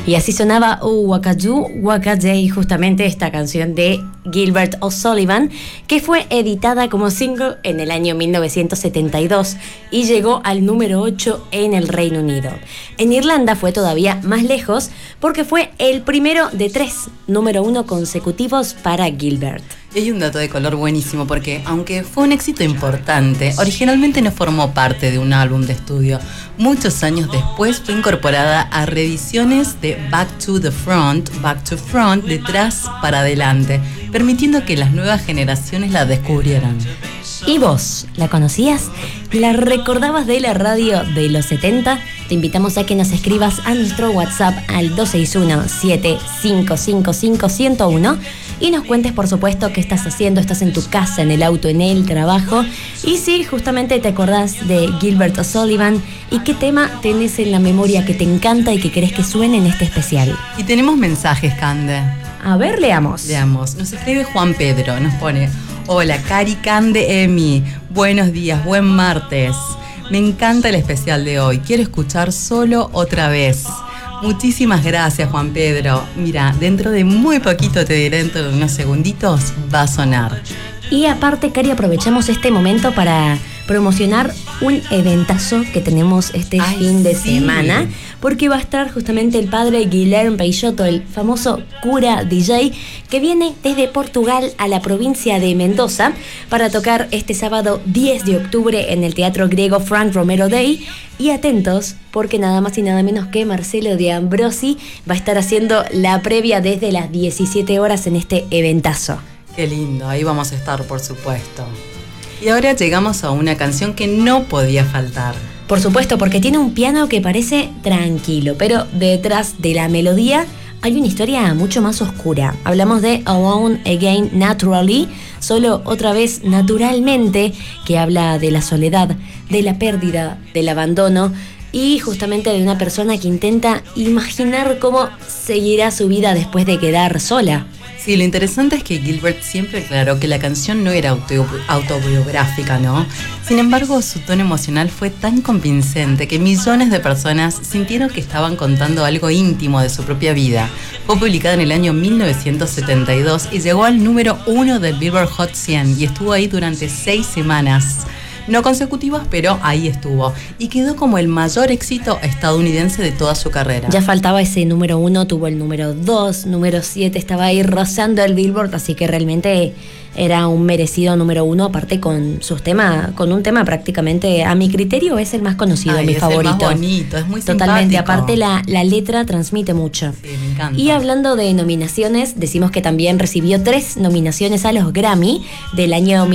Y así sonaba Wakaju Wakajay, justamente esta canción de Gilbert O'Sullivan, que fue editada como single en el año 1972 y llegó al número 8 en el Reino Unido. En Irlanda fue todavía más lejos porque fue el primero de 3 número 1 consecutivos para Gilbert. Y hay un dato de color buenísimo porque, aunque fue un éxito importante, originalmente no formó parte de un álbum de estudio. Muchos años después fue incorporada a reediciones de Back to Front, detrás para adelante, permitiendo que las nuevas generaciones la descubrieran. ¿Y vos? ¿La conocías? ¿La recordabas de la radio de los 70? Te invitamos a que nos escribas a nuestro WhatsApp al 261-7555-101 y nos cuentes, por supuesto, qué estás haciendo. Estás en tu casa, en el auto, en el trabajo. Y si justamente te acordás de Gilbert O'Sullivan y qué tema tenés en la memoria que te encanta y que querés que suene en este especial. Y tenemos mensajes, Cande. A ver, leamos. Nos escribe Juan Pedro, nos pone: hola, Cari, Cande, Emi. Buenos días, buen martes. Me encanta el especial de hoy. Quiero escuchar Solo otra vez. Muchísimas gracias, Juan Pedro. Mira, dentro de muy poquito, te diré, dentro de unos segunditos, va a sonar. Y aparte, Cari, aprovechamos este momento para promocionar un eventazo que tenemos este fin de semana, porque va a estar justamente el padre Guilherme Peixoto, el famoso cura DJ, que viene desde Portugal a la provincia de Mendoza para tocar este sábado 10 de octubre en el Teatro Griego Frank Romero Day. Y atentos, porque nada más y nada menos que Marcelo de Ambrosi va a estar haciendo la previa desde las 17 horas en este eventazo. Qué lindo, ahí vamos a estar, por supuesto. Y ahora llegamos a una canción que no podía faltar. Por supuesto, porque tiene un piano que parece tranquilo, pero detrás de la melodía hay una historia mucho más oscura. Hablamos de Alone Again Naturally, solo otra vez naturalmente, que habla de la soledad, de la pérdida, del abandono y justamente de una persona que intenta imaginar cómo seguirá su vida después de quedar sola. Sí, lo interesante es que Gilbert siempre aclaró que la canción no era autobiográfica, ¿no? Sin embargo, su tono emocional fue tan convincente que millones de personas sintieron que estaban contando algo íntimo de su propia vida. Fue publicada en el año 1972 y llegó al número 1 del Billboard Hot 100 y estuvo ahí durante 6 semanas. No consecutivas, pero ahí estuvo. Y quedó como el mayor éxito estadounidense de toda su carrera. Ya faltaba ese número 1, tuvo el número 2, número 7, estaba ahí rozando el Billboard, así que realmente era un merecido número 1, aparte con sus temas, con un tema prácticamente, a mi criterio, es el más conocido, mi favorito. Es el más bonito, es muy totalmente, simpático. Aparte la letra transmite mucho. Sí, me encanta. Y hablando de nominaciones, decimos que también recibió 3 nominaciones a los Grammy del año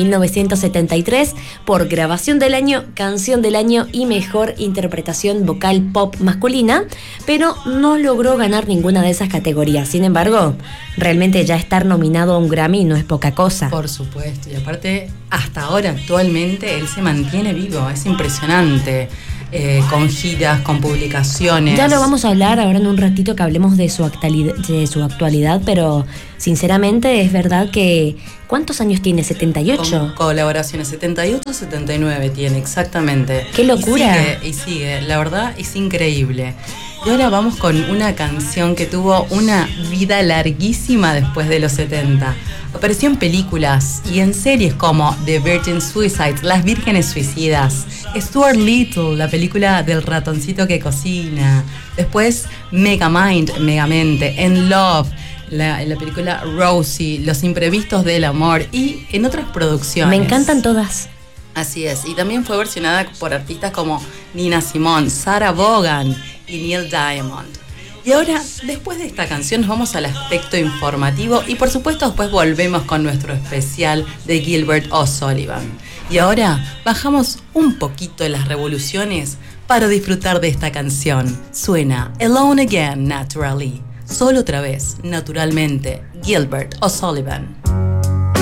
1973 por Grabación del Año, Canción del Año y Mejor Interpretación Vocal Pop Masculina, pero no logró ganar ninguna de esas categorías. Sin embargo, realmente ya estar nominado a un Grammy no es poca cosa. Por supuesto, y aparte, hasta ahora, actualmente, él se mantiene vivo, es impresionante, con giras, con publicaciones. Ya lo vamos a hablar ahora en un ratito que hablemos de su actualidad, pero sinceramente es verdad que... ¿Cuántos años tiene? ¿78? Con colaboraciones, 78, 79 tiene, exactamente. ¡Qué locura! Y sigue, la verdad es increíble. Y ahora vamos con una canción que tuvo una vida larguísima después de los 70. Apareció en películas y en series como The Virgin Suicides, Las Vírgenes Suicidas, Stuart Little, la película del ratoncito que cocina, después Megamind, Megamente, En Love, la película Rosie, Los Imprevistos del Amor y en otras producciones. Me encantan todas. Así es, y también fue versionada por artistas como Nina Simone, Sarah Vaughan y Neil Diamond. Y ahora, después de esta canción, nos vamos al aspecto informativo y por supuesto después volvemos con nuestro especial de Gilbert O'Sullivan. Y ahora bajamos un poquito de las revoluciones para disfrutar de esta canción. Suena Alone Again Naturally. Solo otra vez, naturalmente, Gilbert O'Sullivan.